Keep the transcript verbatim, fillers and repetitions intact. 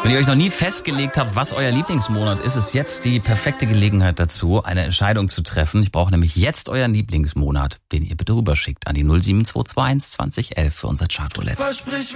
Wenn ihr euch noch nie festgelegt habt, was euer Lieblingsmonat ist, ist jetzt die perfekte Gelegenheit dazu, eine Entscheidung zu treffen. Ich brauche nämlich jetzt euren Lieblingsmonat, den ihr bitte rüberschickt an die null sieben zwei zwei eins zwanzig elf für unser Chartroulette.